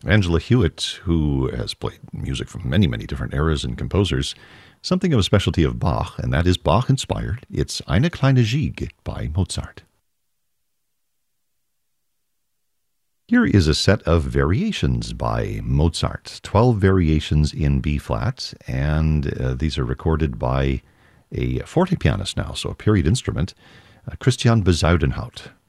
Angela Hewitt, who has played music from many, many different eras and composers, something of a specialty of Bach, and that is Bach-inspired. It's Eine kleine Gigue by Mozart. Here is a set of variations by Mozart, 12 variations in B-flat, and these are recorded by a forte pianist now, so a period instrument, Christian Bezuidenhout.